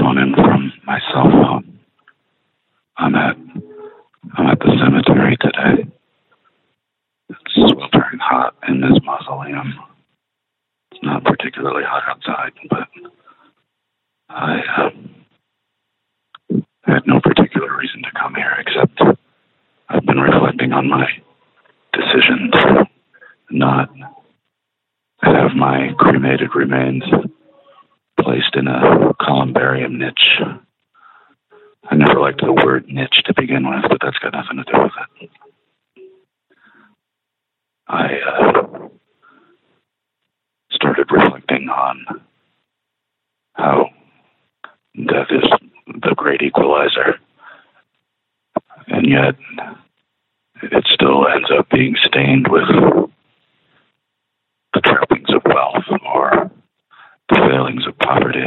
phoning from my cell phone. I'm at the cemetery today. It's sweltering hot in this mausoleum. It's not particularly hot outside, but I had no particular reason to come here except I've been reflecting on my decision to not have my cremated remains placed in a columbarium niche. I never liked the word niche to begin with, but that's got nothing to do with it. I started reflecting on how death is the great equalizer, and yet it still ends up being stained with the trappings of wealth or the failings of poverty.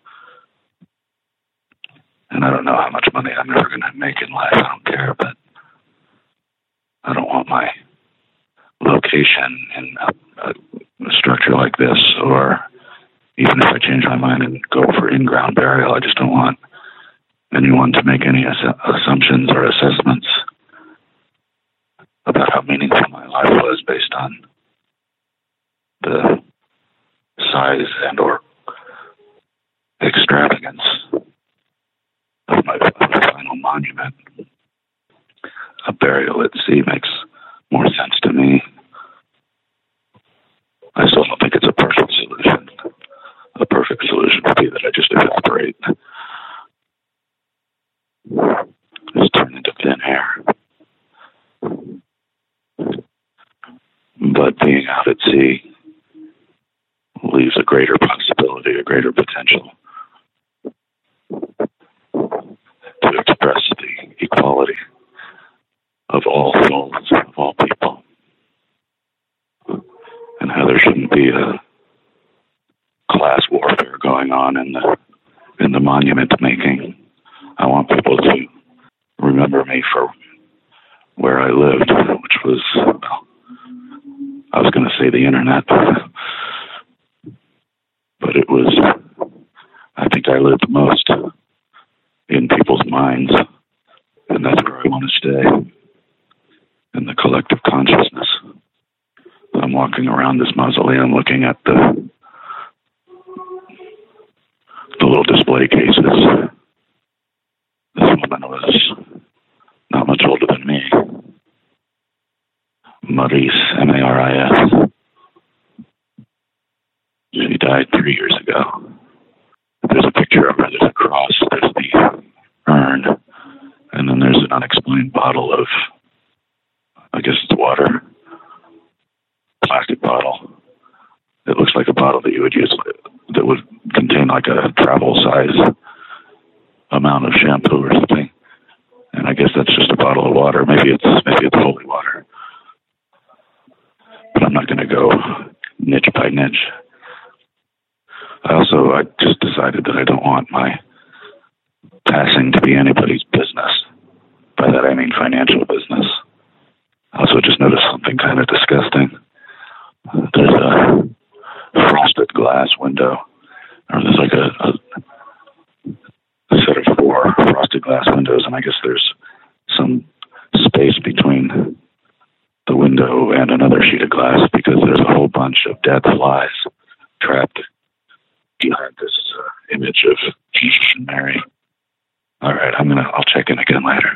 And I don't know how much money I'm ever going to make in life. I don't care, but I don't want my location in a structure like this, or even if I change my mind and go for in-ground burial, I just don't want anyone to make any assumptions or assessments about how meaningful my life was based on the size and or extravagance of my final monument. A burial at sea makes more sense to me. I still don't think it's a perfect solution. A perfect solution would be that I just evaporate. Just turn into thin air. But being out at sea leaves a greater possibility, a greater potential to express the equality of all souls, of all people, and how there shouldn't be a class warfare going on in the monument making. I want people to remember me for where I lived, which was, well, I was going to say the internet, but it was, I think I lived most in people's minds, and that's where I want to stay, in the collective consciousness. I'm walking around this mausoleum looking at the little display cases. This woman was not much older than me. Maurice, M-A-R-I-S. She died 3 years ago. There's a picture of her, there's a cross, there's the urn, and then there's an unexplained bottle of, I guess it's water, plastic bottle. It looks like a bottle that you would use that would contain like a travel size amount of shampoo or something. And I guess that's just a bottle of water. Maybe it's holy water. But I'm not going to go niche by niche. I just decided that I don't want my passing to be anybody's business. By that I mean financial business. I also just noticed something kind of disgusting. There's a frosted glass window, or there's like a set of 4 frosted glass windows, and I guess there's some space between the window and another sheet of glass because there's a whole bunch of dead flies trapped behind this image of Jesus and Mary. All right, I'll check in again later.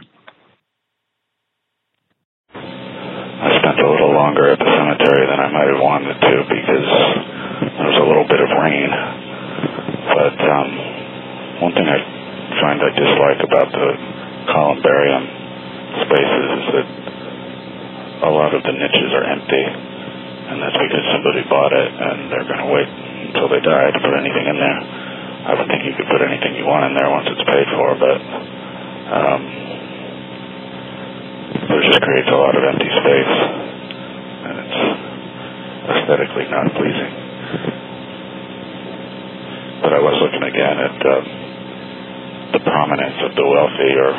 I spent a little longer at the cemetery than I might have wanted to because there was a little bit of rain. But one thing I find I dislike about the columbarium spaces is that a lot of the niches are empty, and that's because somebody bought it and they're going to wait until they die to put anything in there. I would think you could put anything you want in there once it's paid for, but it just creates a lot of empty space, and it's aesthetically not pleasing. But I was looking again at the prominence of the wealthy, or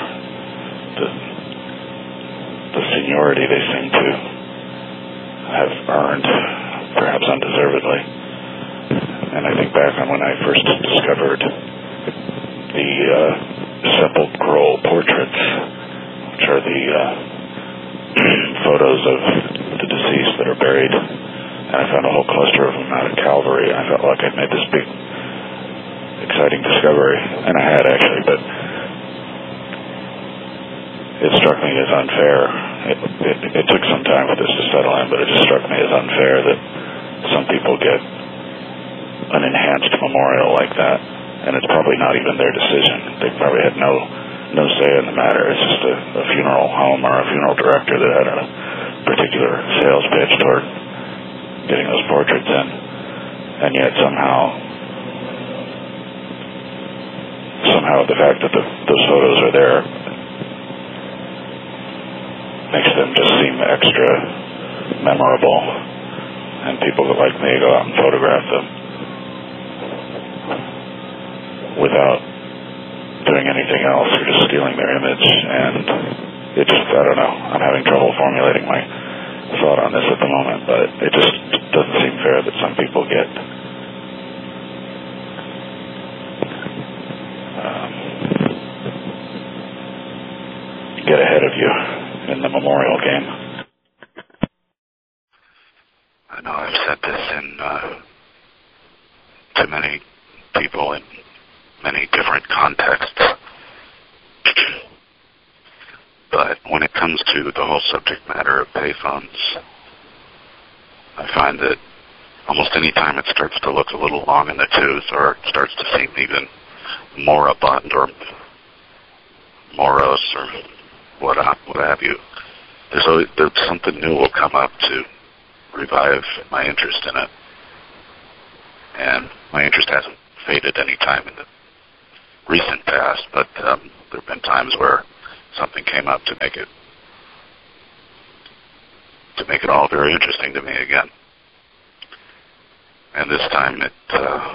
the seniority they seem to have earned, perhaps undeservedly. And I think back on when I first discovered the sepulchral portraits, which are the photos of the deceased that are buried. And I found a whole cluster of them out at Calvary, and I felt like I'd made this big, exciting discovery. And I had, actually, but it struck me as unfair. It took some time for this to settle in, but it just struck me as unfair that some people get an enhanced memorial like that, and it's probably not even their decision. They probably had no say in the matter. It's just a funeral home or a funeral director that had a particular sales pitch toward getting those portraits in, and yet somehow the fact that those photos are there makes them just seem extra memorable, and people that like me go out and photograph them without doing anything else or just stealing their image. And it just, I don't know, I'm having trouble formulating my thought on this at the moment, but it just doesn't seem fair that some people get ahead of you in the memorial game. I know I've said this to many people in many different contexts, but when it comes to the whole subject matter of payphones, I find that almost any time it starts to look a little long in the tooth, or it starts to seem even moribund or morose or what have you, there's something new will come up to revive my interest in it. And my interest hasn't faded any time in the recent past, but there have been times where something came up to make it all very interesting to me again. And this time it